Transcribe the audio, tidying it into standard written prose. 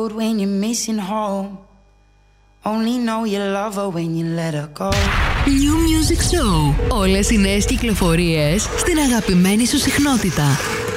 When you're missing home, only know you love her when you let her go. New Music Show. Όλες οι νέες κυκλοφορίες στην αγαπημένη σου συχνότητα.